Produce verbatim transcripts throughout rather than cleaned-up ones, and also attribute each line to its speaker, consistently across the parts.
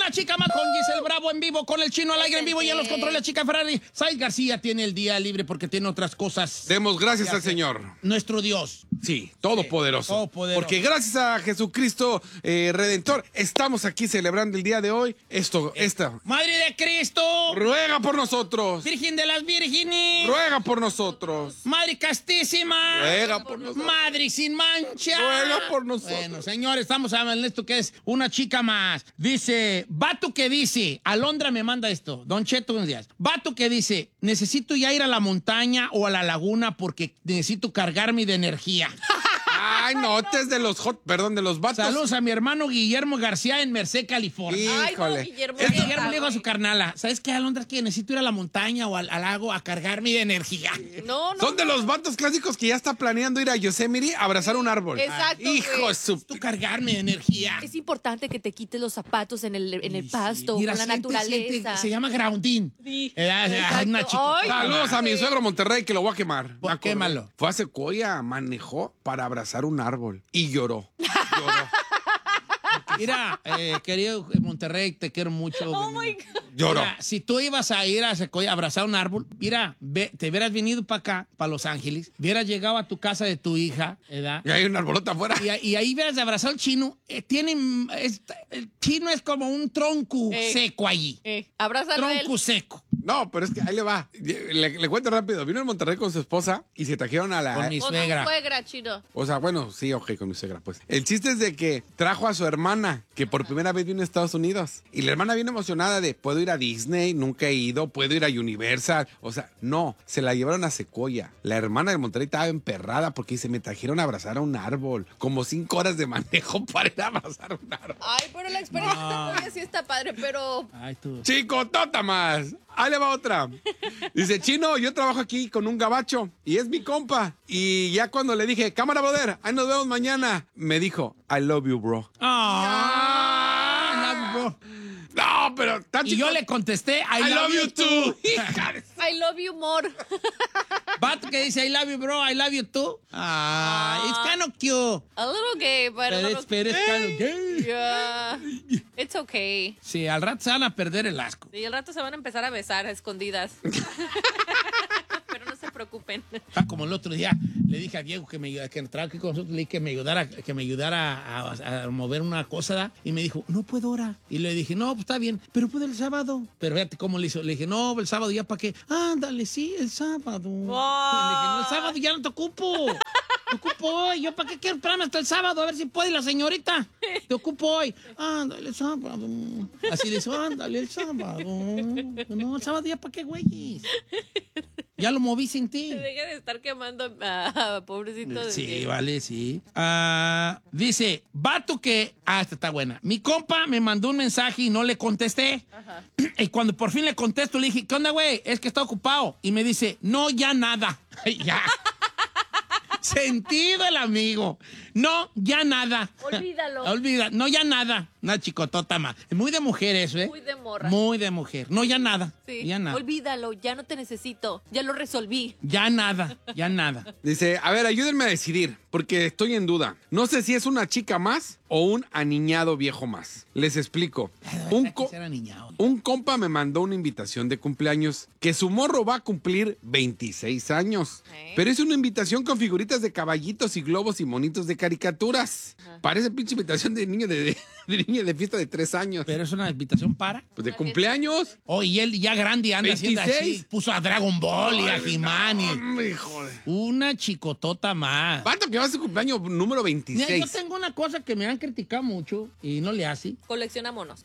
Speaker 1: Una chica más con Giselle Bravo en vivo, con el Chino al aire en vivo y en los controles la chica Ferrari. Said García tiene el día libre porque tiene otras cosas.
Speaker 2: Demos gracias al Señor.
Speaker 1: Nuestro Dios.
Speaker 2: Sí, todopoderoso.
Speaker 1: Todopoderoso.
Speaker 2: Porque gracias a Jesucristo eh, Redentor, estamos aquí celebrando el día de hoy. Esto, esta.
Speaker 1: Madre de Cristo.
Speaker 2: Ruega por nosotros.
Speaker 1: Virgen de las Vírgenes.
Speaker 2: Ruega por nosotros.
Speaker 1: Madre castísima.
Speaker 2: Ruega por nosotros.
Speaker 1: Madre sin mancha.
Speaker 2: Ruega por nosotros.
Speaker 1: Bueno, señores, estamos hablando de esto que es una chica más. Dice, vato que dice, Alondra me manda esto. Don Cheto, buenos días. Vato que dice, necesito ya ir a la montaña o a la laguna porque necesito cargarme de energía.
Speaker 2: Ay, no, este es de los hot, perdón, de los vatos.
Speaker 1: Saludos a mi hermano Guillermo García en Merced, California.
Speaker 2: Híjole.
Speaker 3: Ay, no, Guillermo.
Speaker 1: Es Guillermo le dijo a su carnala, ¿sabes qué, Alondra? Es que necesito ir a la montaña o al, al lago a cargarme de energía.
Speaker 3: No, no.
Speaker 2: Son de los vatos clásicos que ya está planeando ir a Yosemite a abrazar un árbol.
Speaker 3: Exacto,
Speaker 2: Ah, hijo
Speaker 3: güey.
Speaker 2: de su...
Speaker 1: Necesito cargarme de energía.
Speaker 3: Es importante que te quites los zapatos en el, en el
Speaker 1: Sí,
Speaker 3: pasto,
Speaker 1: mira,
Speaker 3: con la
Speaker 1: siente,
Speaker 3: naturaleza.
Speaker 1: siente, se llama grounding.
Speaker 3: Sí,
Speaker 1: Era- era
Speaker 3: exacto.
Speaker 1: una chica-
Speaker 3: Ay,
Speaker 2: Saludos a mi suegro Monterrey que lo voy a quemar.
Speaker 1: Pues,
Speaker 2: Me acordé.
Speaker 1: quémalo.
Speaker 2: Fue a Sequoia, manejó para abrazar un árbol y lloró. Lloró.
Speaker 1: Mira, eh, querido Monterrey, te quiero mucho.
Speaker 3: Oh my God.
Speaker 2: Lloró.
Speaker 1: Mira, si tú ibas a ir a Sequoia a abrazar un árbol, mira, ve, te hubieras venido para acá, para Los Ángeles, hubieras llegado a tu casa de tu hija, ¿verdad?
Speaker 2: Y hay un arbolota afuera.
Speaker 1: Y, y ahí hubieras abrazado al chino. Eh, tiene, mm, es- el chino es como un tronco
Speaker 3: Eh.
Speaker 1: seco allí.
Speaker 3: Eh, abrázalo a él.
Speaker 1: Tronco seco.
Speaker 2: No, pero es que ahí le va. Le, le cuento rápido. Vino en Monterrey con su esposa y se trajeron a la...
Speaker 1: Con mi
Speaker 3: Con tu
Speaker 1: suegra.
Speaker 3: suegra, chido.
Speaker 2: O sea, bueno, sí, ok, con mi suegra, pues. El chiste es de que trajo a su hermana, que por primera vez vino a Estados Unidos. Y la hermana viene emocionada de, puedo ir a Disney, nunca he ido, puedo ir a Universal. O sea, no, se la llevaron a Sequoia. La hermana de Monterrey estaba emperrada porque dice, me trajeron a abrazar a un árbol. Como cinco horas de manejo para ir a abrazar a un árbol.
Speaker 3: Ay, pero la experiencia de Sequoia sí está padre, pero...
Speaker 1: Ay, tú.
Speaker 2: Chico, tota más. Ahí le va otra. Dice, Chino, yo trabajo aquí con un gabacho y es mi compa. Y ya cuando le dije, cámara, brother, ahí nos vemos mañana, me dijo, I love you, bro.
Speaker 1: Ah, love you, bro.
Speaker 2: No, pero tan
Speaker 1: Y
Speaker 2: chico-
Speaker 1: yo le contesté, I,
Speaker 2: I love you too. Hija de-
Speaker 3: I love you more.
Speaker 1: Vato que dice, I love you, bro, I love you too. Ah, it's kind of cute.
Speaker 3: A little gay, but a
Speaker 1: Pero
Speaker 3: little...
Speaker 1: it's, pero it's kind of gay.
Speaker 3: Yeah. It's okay.
Speaker 1: Sí, al rato se van a perder el asco.
Speaker 3: Y al rato se van a empezar a besar a escondidas. Pero no se preocupen.
Speaker 1: Ah, como el otro día le dije a Diego que me ayudara, que trabaja aquí con nosotros, le dije que me ayudara, que me ayudara a, a- a mover una cosa, ¿da? Y me dijo, no puedo ahora. Y le dije, no, pues está bien, pero puedo el sábado. Pero fíjate cómo le hizo. Le dije, no, el sábado ya para qué. Ándale, sí, el sábado. Le dije, no, el sábado ya no te ocupo. Te ocupo hoy. ¿Yo para qué quiero esperarme hasta el sábado? A ver si puede la señorita. Te ocupo hoy. Ándale, el sábado. Así le hizo, ándale, el sábado. No, el sábado ya para qué, güeyes. Ya lo moví sin ti.
Speaker 3: Deja de estar quemando a a pobrecito de
Speaker 1: Sí,
Speaker 3: Diego.
Speaker 1: vale, sí. Ah, dice, vato que... Ah, esta está buena. Mi compa me mandó un mensaje y no le contesté.
Speaker 3: Ajá.
Speaker 1: Y cuando por fin le contesto, le dije, ¿qué onda, güey? Es que está ocupado. Y me dice, no, ya nada. Ya. Sentido el amigo. No, ya nada.
Speaker 3: Olvídalo.
Speaker 1: Olvida. No, ya nada. Una chicotota más. Es muy de mujer eso, ¿eh?
Speaker 3: Muy de morra.
Speaker 1: Muy de mujer. No, ya nada.
Speaker 3: Sí.
Speaker 1: Ya nada.
Speaker 3: Olvídalo, ya no te necesito. Ya lo resolví.
Speaker 1: Ya nada. Ya nada.
Speaker 2: Dice, a ver, ayúdenme a decidir, porque estoy en duda. No sé si es una chica más o un aniñado viejo más. Les explico. Un, co-
Speaker 1: Era niñado.
Speaker 2: un compa me mandó una invitación de cumpleaños que su morro va a cumplir veintiséis años.
Speaker 3: ¿Eh?
Speaker 2: Pero es una invitación con figuritas de caballitos y globos y monitos de caricaturas. Parece pinche invitación de niño de, de, de niño de fiesta de tres años.
Speaker 1: Pero es una invitación para...
Speaker 2: Pues de cumpleaños.
Speaker 1: Oh, y él ya grande anda haciendo
Speaker 2: veintiséis.
Speaker 1: así. Puso a Dragon Ball y a He-Man. y-
Speaker 2: Hombre, joder.
Speaker 1: Una chicotota más.
Speaker 2: Vato que va a su cumpleaños número
Speaker 1: Mira,
Speaker 2: veintiséis.
Speaker 1: yo tengo una cosa que me han criticado mucho y no le hace.
Speaker 3: Colecciona monos.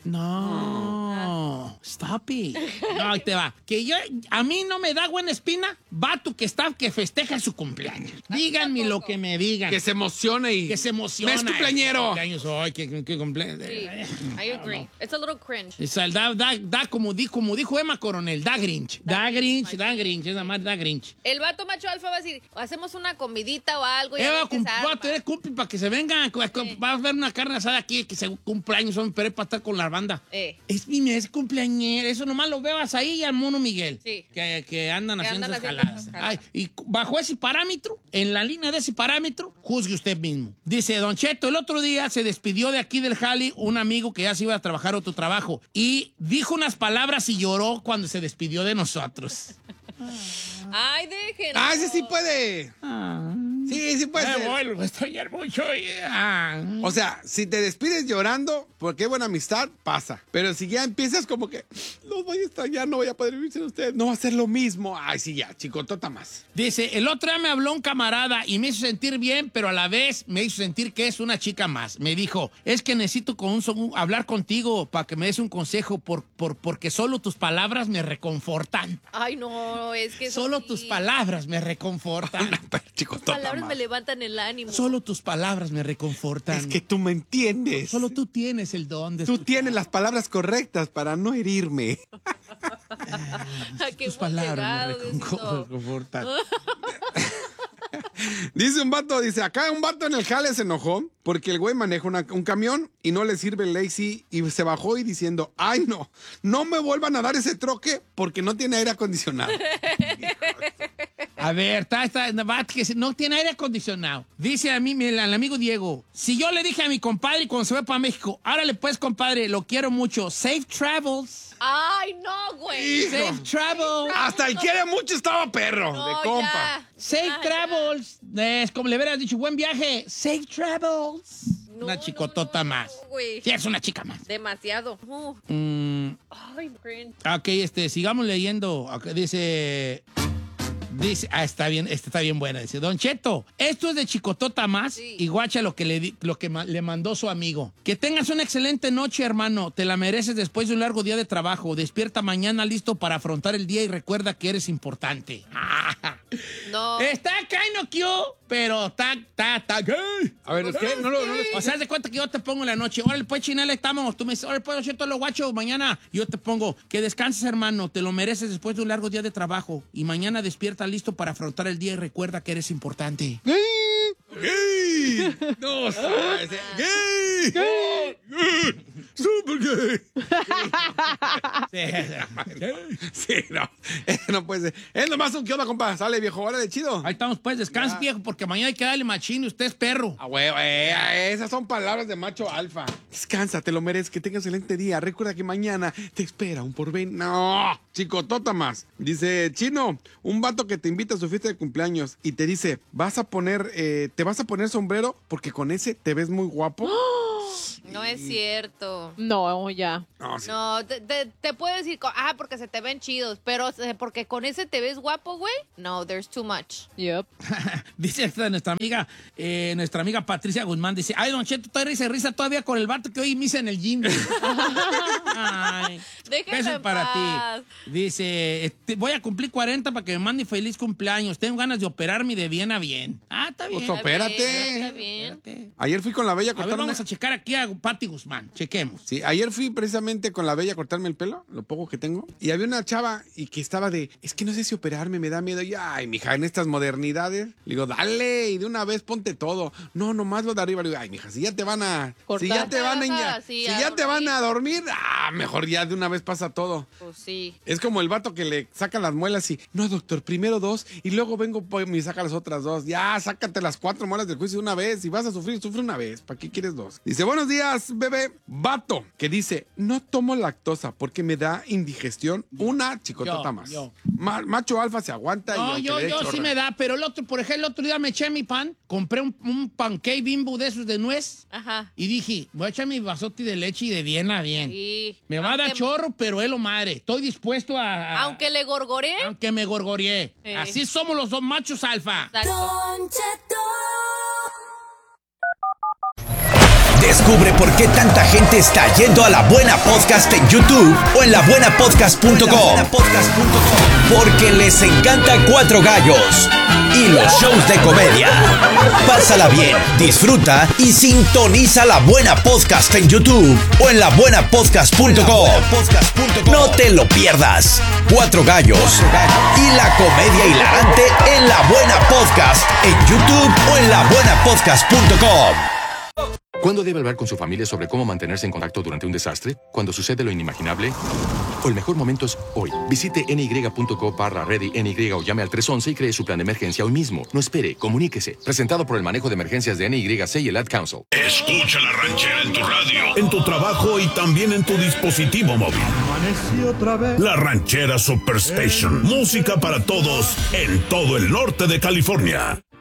Speaker 1: No, stop it. No, ahí te va. Que yo, a mí no me da buena espina, vato que está, que festeja su cumpleaños. Díganme lo que me digan.
Speaker 2: Que se emocione y...
Speaker 1: Que se emociona.
Speaker 2: ¡Es cumpleañero!
Speaker 1: Cumpleaños hoy, que, que, que cumpleaños.
Speaker 3: Sí, I agree. It's a little cringe.
Speaker 1: O sea, da, da, da como, di, como dijo Emma Coronel, da Grinch. Da Grinch, da Grinch, es nada más da Grinch.
Speaker 3: El vato macho alfa va a decir, hacemos una comidita o algo. y a
Speaker 1: Eva,
Speaker 3: ver qué se
Speaker 1: va
Speaker 3: arma.
Speaker 1: a tener cumple para que se vengan. cu- cu- Va a ver una carne asada aquí que se cumpleaños, son pero es para estar con la banda.
Speaker 3: Eh.
Speaker 1: Es mi mes cumpleañero. Eso nomás lo veas ahí y al mono Miguel.
Speaker 3: Sí.
Speaker 1: Que, que andan
Speaker 3: Que
Speaker 1: haciendo
Speaker 3: andan
Speaker 1: esas
Speaker 3: haciendo
Speaker 1: jaladas.
Speaker 3: esas jaladas.
Speaker 1: Ay, y bajo ese parámetro, en la línea de ese parámetro, juzgue usted mismo. Dice, Don Cheto, el otro día se despidió de aquí del Jali un amigo que ya se iba a trabajar otro trabajo y dijo unas palabras y lloró cuando se despidió de nosotros.
Speaker 3: Ay, déjenlo.
Speaker 2: Ah, ese sí puede.
Speaker 1: Ah.
Speaker 2: Sí, sí puede
Speaker 1: Me
Speaker 2: ser.
Speaker 1: vuelvo a extrañar mucho. y- ah.
Speaker 2: O sea, si te despides llorando, porque hay buena amistad, pasa. Pero si ya empiezas como que, los voy a extrañar, no voy a poder vivir sin ustedes, no va a ser lo mismo. Ay, sí, ya, chicotota más.
Speaker 1: Dice, el otro día me habló un camarada y me hizo sentir bien, pero a la vez me hizo sentir que es una chica más. Me dijo, es que necesito con un, son- hablar contigo para que me des un consejo por, por, porque solo tus palabras me reconfortan.
Speaker 3: Ay, no, es que eso
Speaker 1: Solo
Speaker 3: sí.
Speaker 1: tus palabras me reconfortan.
Speaker 2: Pero,
Speaker 3: Tus
Speaker 2: chicotota
Speaker 3: palabras
Speaker 2: más.
Speaker 3: me levantan el ánimo.
Speaker 1: Solo tus palabras me reconfortan.
Speaker 2: Es que tú me entiendes.
Speaker 1: Solo tú tienes el don de
Speaker 2: Tú
Speaker 1: escuchar.
Speaker 2: tienes las palabras correctas para no herirme.
Speaker 3: ¿A qué
Speaker 1: Tus
Speaker 3: hemos
Speaker 1: palabras me
Speaker 3: llegado,
Speaker 1: reconco-
Speaker 3: Diosito?
Speaker 1: reconfortan.
Speaker 2: Dice un vato, dice, acá un vato en el jale se enojó porque el güey maneja una- un camión y no le sirve el Lazy y se bajó y diciendo, ay no, no me vuelvan a dar ese troque porque no tiene aire acondicionado.
Speaker 1: A ver, está, está, va, que se- no tiene aire acondicionado. Dice a mí, mi- el, el amigo Diego, si yo le dije a mi compadre cuando se fue para México, árale pues, compadre, lo quiero mucho, safe travels,
Speaker 3: Ay, no, güey.
Speaker 2: Hijo.
Speaker 1: safe travels,
Speaker 2: Hasta el quiere mucho estaba perro,
Speaker 3: No,
Speaker 2: de compa.
Speaker 3: ya.
Speaker 1: safe
Speaker 3: Ya,
Speaker 1: travels. Es como le hubieras dicho, buen viaje, safe travels.
Speaker 3: No,
Speaker 1: Una
Speaker 3: no,
Speaker 1: chicotota
Speaker 3: no, no,
Speaker 1: más.
Speaker 3: güey.
Speaker 1: Sí, es una chica más.
Speaker 3: Demasiado. Uh,
Speaker 1: Mm,
Speaker 3: Ay, cringe.
Speaker 1: ok, este, sigamos leyendo. Ok, dice... Dice, ah, está bien, esta está bien buena. Dice, Don Cheto, esto es de chicotota más
Speaker 3: Sí.
Speaker 1: y guacha lo que, le, di- lo que ma- le mandó su amigo. Que tengas una excelente noche, hermano. Te la mereces después de un largo día de trabajo. Despierta mañana listo para afrontar el día y recuerda que eres importante.
Speaker 3: No.
Speaker 1: Está kind of cute, pero está, está, está gay.
Speaker 2: A ver, ¿qué? No lo, no lo-
Speaker 1: O sea, haz de cuenta que yo te pongo en la noche. Órale, pues, Chinela, estamos. Tú me dices, órale, pues, Don Cheto, lo guacho, mañana. Yo te pongo, que descanses, hermano. Te lo mereces después de un largo día de trabajo. Y mañana despierta listo para afrontar el día y recuerda que eres importante.
Speaker 2: ¡Gay! ¡Gay! No sabes. ¿eh? ¡Gay! ¡Gay! ¡Super gay! Sí, no. No puede ser. Es nomás un, ¿qué onda, compa? Sale, viejo. Órale, chido.
Speaker 1: Ahí estamos, pues, descansa, viejo, porque mañana hay que darle machín y usted es perro.
Speaker 2: Ah, huevo, eh, esas son palabras de macho alfa. Descansa, te lo mereces, que tengas un excelente día. Recuerda que mañana te espera un porvenir. No, chicotota más. Dice, Chino, un vato que te invita a su fiesta de cumpleaños y te dice, vas a poner, eh, te vas a poner sombrero porque con ese te ves muy guapo.
Speaker 3: No es cierto.
Speaker 4: No, ya.
Speaker 2: No, sí.
Speaker 3: No, te, te, te puedo decir, co- ah, porque se te ven chidos, pero eh, porque con ese te ves guapo, güey. No, there's too much.
Speaker 4: Yep.
Speaker 1: Dice esta nuestra amiga, eh, nuestra amiga Patricia Guzmán, dice, ay, Don Cheto, estoy risa y risa todavía con el vato que hoy misa en el gym. Ay,
Speaker 3: Déjenlo
Speaker 1: besos
Speaker 3: en
Speaker 1: para
Speaker 3: paz.
Speaker 1: ti. Dice, este, voy a cumplir cuarenta para que me mande feliz cumpleaños. Tengo ganas de operarme de bien a bien. Ah, está bien.
Speaker 2: Pues, Opérate.
Speaker 3: Está bien.
Speaker 1: Espérate.
Speaker 2: Ayer fui con la Bella a
Speaker 1: A ver,
Speaker 2: cortarme.
Speaker 1: vamos a checar aquí a Pati Guzmán. Chequemos.
Speaker 2: Sí, ayer fui precisamente con la Bella a cortarme el pelo, lo poco que tengo. Y había una chava y que estaba de, es que no sé si operarme, me da miedo. Y ay, mija, en estas modernidades. Le digo, dale, y de una vez ponte todo. No, nomás lo de arriba. Le digo, ay, mija, si ya te van a.
Speaker 4: Cortar.
Speaker 2: Si ya te van a.
Speaker 3: Ajá,
Speaker 2: inya-
Speaker 3: sí,
Speaker 2: si
Speaker 3: a
Speaker 2: ya te van
Speaker 3: dormir.
Speaker 2: a dormir, ah, mejor ya de una vez pasa todo.
Speaker 3: Pues sí.
Speaker 2: Es como el vato que le saca las muelas y, no, doctor, primero dos y luego vengo pues, y me saca las otras dos. Ya, sácate las cuatro muelas del juicio de una vez. Si vas a sufrir, sufre una vez. ¿Para qué quieres dos? Dice, buenos días, bebé. Vato, que dice, no tomo lactosa porque me da indigestión. Una chicotota
Speaker 1: Yo,
Speaker 2: más.
Speaker 1: yo.
Speaker 2: Ma- macho alfa se aguanta. y
Speaker 1: No,
Speaker 2: aunque
Speaker 1: yo,
Speaker 2: le dé
Speaker 1: yo sí
Speaker 2: chorra.
Speaker 1: me da, pero el otro, por ejemplo, el otro día me eché mi pan, compré un, un pancake Bimbo de esos de nuez
Speaker 3: Ajá.
Speaker 1: y dije, voy a echar mi vasote de leche y de bien a bien.
Speaker 3: Sí.
Speaker 1: Me va a dar
Speaker 3: Aunque-
Speaker 1: chorro, pero es lo madre. Estoy dispuesto a... a-
Speaker 3: Aunque le gorgoré.
Speaker 1: aunque me gorgoreé.
Speaker 3: Sí.
Speaker 1: Así somos los dos machos alfa.
Speaker 3: Exacto.
Speaker 5: Descubre por qué tanta gente está yendo a La Buena Podcast en YouTube o en la buena podcast punto com. Porque les encanta Cuatro Gallos y los shows de comedia. Pásala bien, disfruta y sintoniza La Buena Podcast en YouTube o en la buena podcast punto com. No te lo pierdas. Cuatro Gallos y la comedia hilarante en La Buena Podcast en YouTube o en la buena podcast punto com.
Speaker 4: ¿Cuándo debe hablar con su familia sobre cómo mantenerse en contacto durante un desastre? ¿Cuando sucede lo inimaginable? O el mejor momento es hoy. Visite N Y punto co barra ready N Y o llame al tres once y cree su plan de emergencia hoy mismo. No espere, comuníquese. Presentado por el manejo de emergencias de N Y C y el Ad Council.
Speaker 6: Escucha La Ranchera en tu radio, en tu trabajo y también en tu dispositivo móvil. Otra vez. La Ranchera Superstation. Música para todos en todo el norte de California.